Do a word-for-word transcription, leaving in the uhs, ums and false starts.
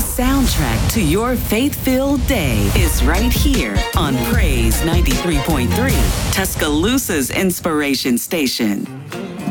soundtrack to your faith-filled day is right here on Praise ninety-three point three, Tuscaloosa's inspiration station.